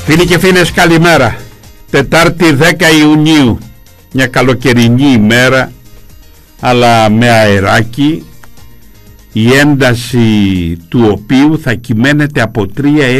Φίλοι και φίλες, καλημέρα. Τετάρτη 10 Ιουνίου, μια καλοκαιρινή ημέρα, αλλά με αεράκι, η ένταση του οποίου θα κυμαίνεται από 3